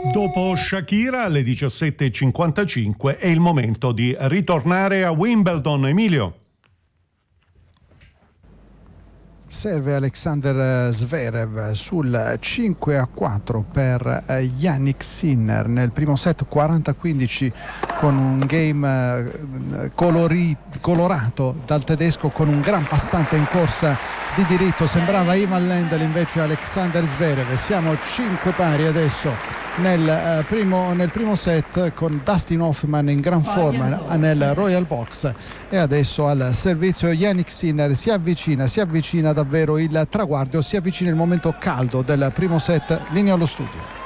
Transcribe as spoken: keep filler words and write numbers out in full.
Dopo Shakira alle diciassette e cinquantacinque è il momento di ritornare a Wimbledon. Emilio. Serve Alexander Zverev sul cinque a quattro per Jannik Sinner nel primo set, quaranta a quindici, con un game colori, colorato dal tedesco, con un gran passante in corsa di diritto, sembrava Ivan Lendl, invece Alexander Zverev. Siamo cinque pari adesso nel primo, nel primo set, con Dustin Hoffman in gran forma nel Royal Box, e adesso al servizio Jannik Sinner. Si avvicina, si avvicina davvero il traguardo, si avvicina il momento caldo del primo set. Linea allo studio.